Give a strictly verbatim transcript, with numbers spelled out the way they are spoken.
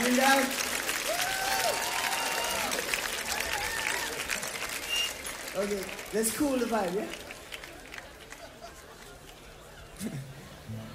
Vielen Dank. Okay, let's cool the vibe, yeah?